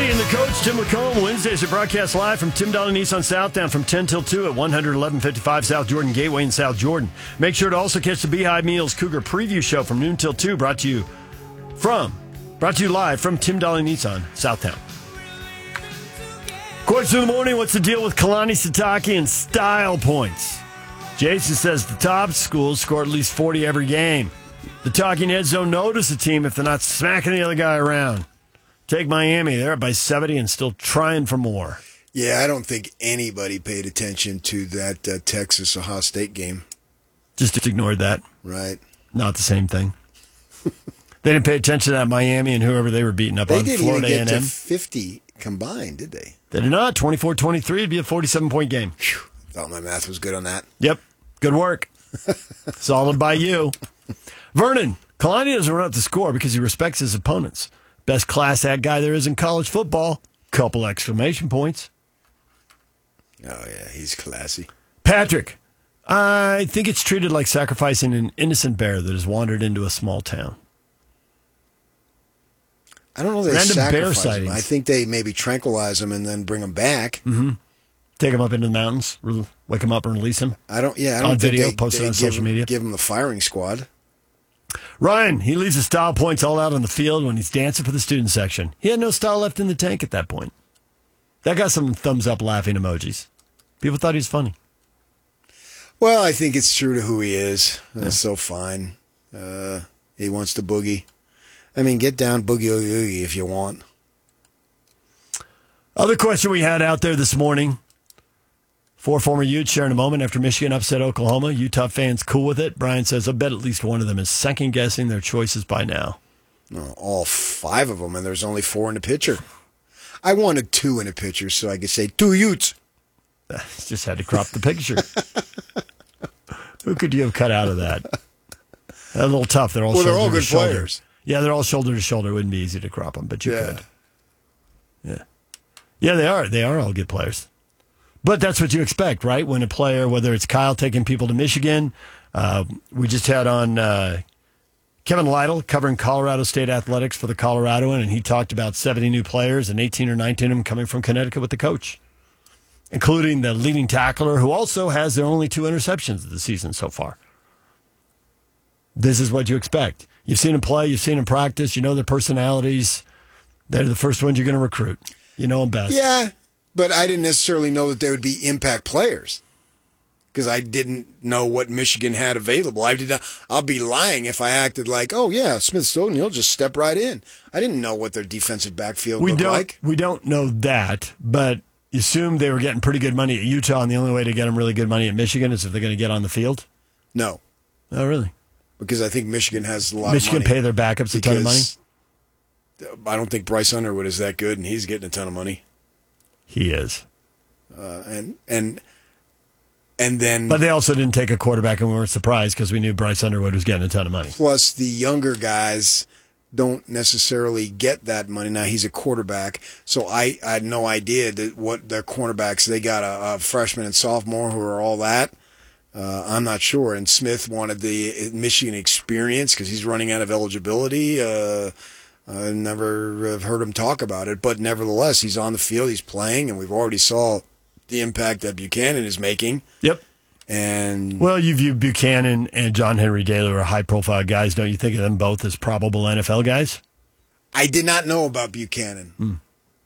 Eddie and the coach, Tim Lacombe. Wednesdays are broadcast live from Tim Dahle Nissan Southdown from 10 till 2 at 11155 South Jordan Gateway in South Jordan. Make sure to also catch the Beehive Meals Cougar Preview Show from noon till 2, brought to you live from Tim Dahle Nissan Southtown. Question of the morning, what's the deal with Kalani Sitake and style points? Jason says the top schools score at least 40 every game. The talking heads don't notice a team if they're not smacking the other guy around. Take Miami. They're up by 70 and still trying for more. Yeah, I don't think anybody paid attention to that Texas-Ohio State game. Just ignored that. Right. Not the same thing. They didn't pay attention to that Miami and whoever they were beating up on Florida A&M. They didn't even get to 50 combined, did they? They did not. 24-23. It'd be a 47-point game. Whew. Thought my math was good on that. Yep. Good work. Solid by you. Vernon, Kalani doesn't run up the score because he respects his opponents. Best class act guy there is in college football. Couple exclamation points. Oh, yeah, he's classy. Patrick, I think it's treated like sacrificing an innocent bear that has wandered into a small town. I don't know if they sacrifice him. I think they maybe tranquilize him and then bring him back. Mm-hmm. Take him up into the mountains, wake him up and release him. I don't on video, post it on social media. Give him the firing squad. Ryan, he leaves his style points all out on the field when he's dancing for the student section. He had no style left in the tank at that point. That got some thumbs up laughing emojis. People thought he was funny. Well, I think it's true to who he is. That's so fine. He wants to boogie. I mean, get down boogie oogie oogie if you want. Other question we had out there this morning. 4 former Utes sharing a moment after Michigan upset Oklahoma. Utah fans cool with it. Brian says, I bet at least one of them is second-guessing their choices by now. No, all 5 of them, and there's only 4 in the picture. I wanted 2 in the picture so I could say 2 Utes. Just had to crop the picture. Who could you have cut out of that? That's a little tough. They're all they're all good players. Yeah, they're all shoulder to shoulder. It wouldn't be easy to crop them, but you could. Yeah, they are. They are all good players. But that's what you expect, right? When a player, whether it's Kyle taking people to Michigan, we just had on Kevin Lytle covering Colorado State athletics for the Coloradoan, and he talked about 70 new players and 18 or 19 of them coming from Connecticut with the coach, including the leading tackler, who also has their only 2 interceptions of the season so far. This is what you expect. You've seen them play. You've seen them practice. You know their personalities. They're the first ones you're going to recruit. You know them best. Yeah, but I didn't necessarily know that they would be impact players because I didn't know what Michigan had available. I'll be lying if I acted like, oh, yeah, Smith Stoughton, he'll just step right in. I didn't know what their defensive backfield looked like. We don't know that, but you assume they were getting pretty good money at Utah, and the only way to get them really good money at Michigan is if they're going to get on the field? No. Oh, really? Because I think Michigan has a lot of money. Michigan pay their backups a ton of money? I don't think Bryce Underwood is that good, and he's getting a ton of money. He is. And then... But they also didn't take a quarterback, and we weren't surprised because we knew Bryce Underwood was getting a ton of money. Plus, the younger guys don't necessarily get that money. Now, he's a quarterback, so I had no idea that what their cornerbacks... They got a freshman and sophomore who are all that. I'm not sure. And Smith wanted the Michigan experience because he's running out of eligibility. I never have heard him talk about it, but nevertheless, he's on the field, he's playing, and we've already saw the impact that Buchanan is making. Yep. And well, you view Buchanan and John Henry Daylor are high-profile guys. Don't you think of them both as probable NFL guys? I did not know about Buchanan.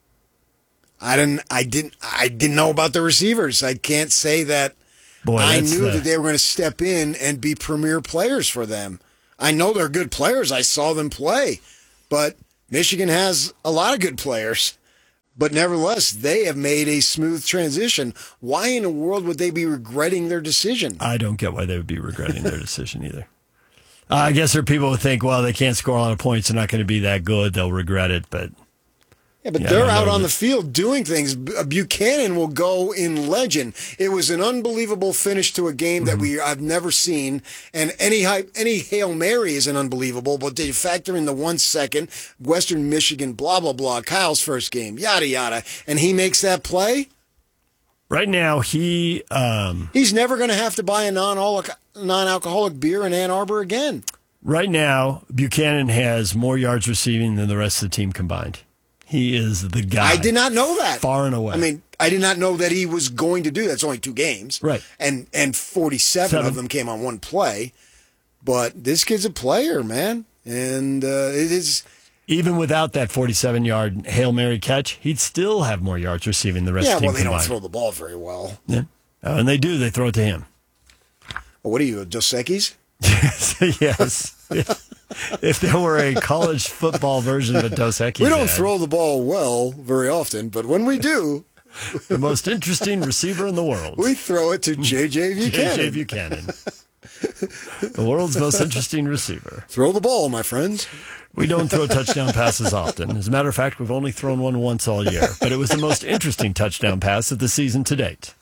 I didn't know about the receivers. I can't say that. Boy, I knew that they were going to step in and be premier players for them. I know they're good players. I saw them play. But Michigan has a lot of good players. But nevertheless, they have made a smooth transition. Why in the world would they be regretting their decision? I don't get why they would be regretting their decision either. I guess there are people who think, well, they can't score a lot of points. They're not going to be that good. They'll regret it. But they're out on the field doing things. Buchanan will go in legend. It was an unbelievable finish to a game that I've never seen. And any Hail Mary isn't unbelievable, but they factor in the 1 second, Western Michigan, blah, blah, blah, Kyle's first game, yada, yada, and he makes that play? Right now, he's never going to have to buy a non-alcoholic beer in Ann Arbor again. Right now, Buchanan has more yards receiving than the rest of the team combined. He is the guy. I did not know that. Far and away. I mean, I did not know that he was going to do that. It's only 2 games. Right. And 47 of them came on one play. But this kid's a player, man. And it is... Even without that 47-yard Hail Mary catch, he'd still have more yards receiving the rest of the team. Yeah, well, they combined. don't throw the ball very well. Yeah. And they do. They throw it to him. Well, what are you, Dos Equis? Yes. If there were a college football version of a Dos Equis. We don't throw the ball well very often, but when we do... The most interesting receiver in the world. We throw it to J.J. Buchanan. J.J. Buchanan. The world's most interesting receiver. Throw the ball, my friends. We don't throw touchdown passes often. As a matter of fact, we've only thrown one once all year. But it was the most interesting touchdown pass of the season to date.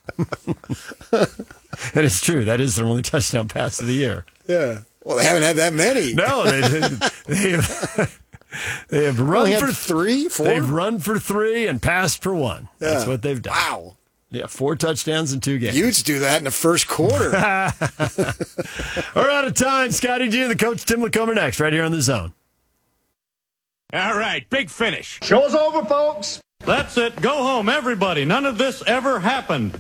And it's true. That is their only touchdown pass of the year. Yeah. Well, they haven't had that many. No, they have run for 3, 4. They've run for 3 and passed for 1. Yeah. That's what they've done. Wow. Yeah, 4 touchdowns in 2 games. Utes do that in the first quarter. We're out of time. Scotty G and the coach Tim Lacomer next, right here on The Zone. All right, big finish. Show's over, folks. That's it. Go home, everybody. None of this ever happened.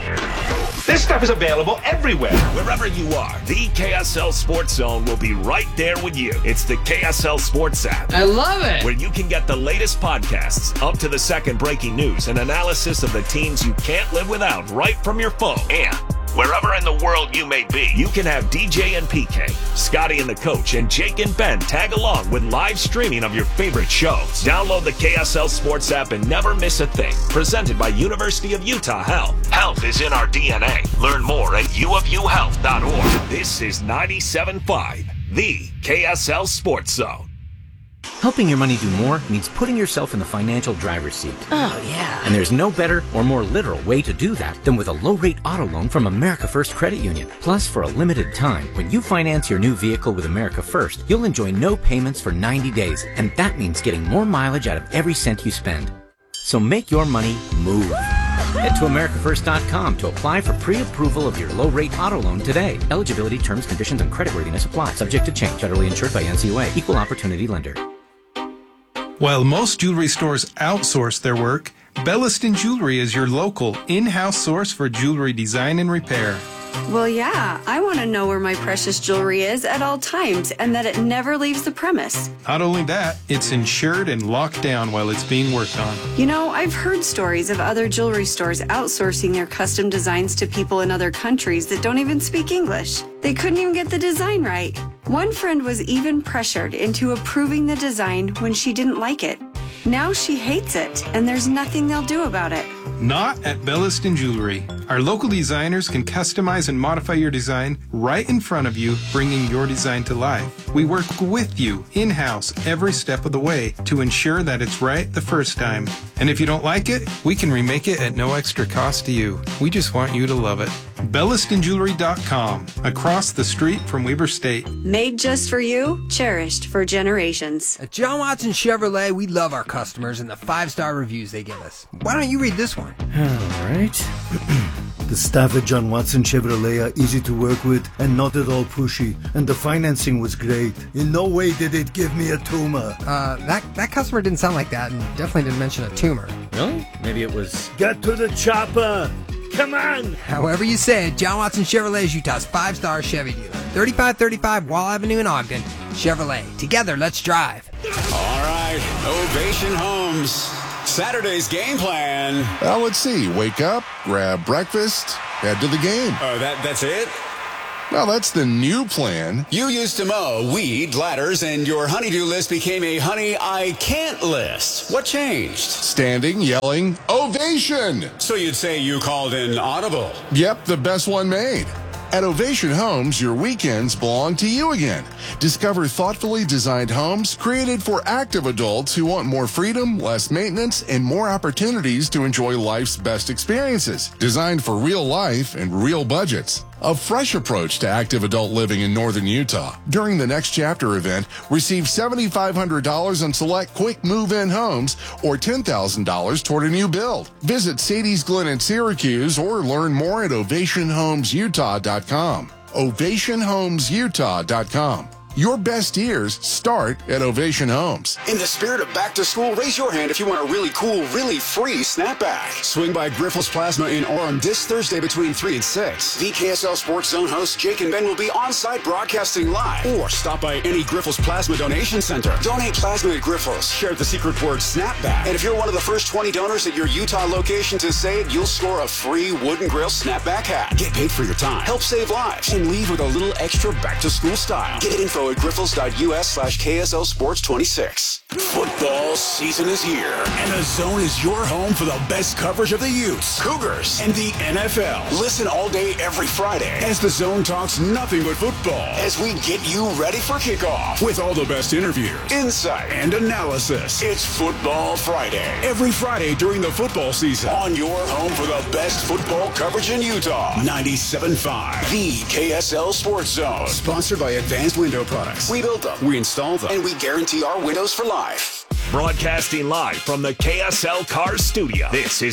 This stuff is available everywhere. Wherever you are, the KSL Sports Zone will be right there with you. It's the KSL Sports app. I love it. Where you can get the latest podcasts, up to the second breaking news, and analysis of the teams you can't live without right from your phone. And wherever in the world you may be, you can have DJ and PK, Scotty and the coach, and Jake and Ben tag along with live streaming of your favorite shows. Download the KSL Sports app and never miss a thing. Presented by University of Utah Health. Health is in our DNA. Learn more at uofuhealth.org. This is 97.5, the KSL Sports Zone. Helping your money do more means putting yourself in the financial driver's seat. Oh, yeah. And there's no better or more literal way to do that than with a low-rate auto loan from America First Credit Union. Plus, for a limited time, when you finance your new vehicle with America First, you'll enjoy no payments for 90 days. And that means getting more mileage out of every cent you spend. So make your money move. Head to AmericaFirst.com to apply for pre-approval of your low-rate auto loan today. Eligibility, terms, conditions, and creditworthiness apply. Subject to change. Federally insured by NCUA. Equal opportunity lender. While most jewelry stores outsource their work, Belliston Jewelry is your local, in-house source for jewelry design and repair. Well, yeah, I want to know where my precious jewelry is at all times and that it never leaves the premise. Not only that, it's insured and locked down while it's being worked on. You know, I've heard stories of other jewelry stores outsourcing their custom designs to people in other countries that don't even speak English. They couldn't even get the design right. One friend was even pressured into approving the design when she didn't like it. Now she hates it, and there's nothing they'll do about it. Not at Belliston Jewelry. Our local designers can customize and modify your design right in front of you, bringing your design to life. We work with you in-house every step of the way to ensure that it's right the first time. And if you don't like it, we can remake it at no extra cost to you. We just want you to love it. BellistonJewelry.com, across the street from Weber State. Made just for you, cherished for generations. At John Watson Chevrolet, we love our customers and the 5-star reviews they give us. Why don't you read this one? All right. The staff at John Watson Chevrolet are easy to work with and not at all pushy, and the financing was great. In no way did it give me a tumor. That customer didn't sound like that and definitely didn't mention a tumor. Really? Maybe it was... Get to the chopper! Come on! However you say it, John Watson Chevrolet is Utah's 5-star Chevy dealer. 3535 Wall Avenue in Ogden. Chevrolet. Together, let's drive. All right, Ovation Homes. Saturday's game plan. Well, let's see. Wake up, grab breakfast, head to the game. Oh, that's it? Well, that's the new plan. You used to mow, weed, ladders, and your honeydew list became a honey I can't list. What changed? Standing, yelling, ovation! So you'd say you called in audible. Yep, the best one made. At Ovation Homes, your weekends belong to you again. Discover thoughtfully designed homes created for active adults who want more freedom, less maintenance, and more opportunities to enjoy life's best experiences. Designed for real life and real budgets. A fresh approach to active adult living in northern Utah. During the Next Chapter event, receive $7,500 on select quick move-in homes or $10,000 toward a new build. Visit Sadie's Glen in Syracuse or learn more at OvationHomesUtah.com. OvationHomesUtah.com. Your best years start at Ovation Homes. In the spirit of back to school, raise your hand if you want a really cool, really free snapback. Swing by Grifols Plasma in Orem this Thursday between 3 and 6. The KSL Sports Zone hosts Jake and Ben will be on site broadcasting live. Or stop by any Grifols Plasma donation center. Donate plasma at Grifols. Share the secret word snapback. And if you're one of the first 20 donors at your Utah location to say it, you'll score a free Wooden Grill snapback hat. Get paid for your time. Help save lives. And leave with a little extra back to school style. Get info at grifols.us/KSL Sports 26. Football season is here, and The Zone is your home for the best coverage of the Utes, Cougars, and the NFL. Listen all day every Friday as The Zone talks nothing but football as we get you ready for kickoff with all the best interviews, insight, and analysis. It's Football Friday, every Friday during the football season on your home for the best football coverage in Utah. 97.5, the KSL Sports Zone. Sponsored by Advanced Window Products. We build them, we install them, and we guarantee our windows for life. Broadcasting live from the KSL Cars studio. This is